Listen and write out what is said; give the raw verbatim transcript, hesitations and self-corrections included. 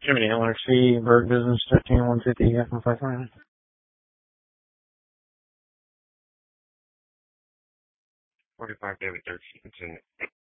Jimmy L R C, Bird Business, thirteen one fifty, F one five five. forty-five David thirteen.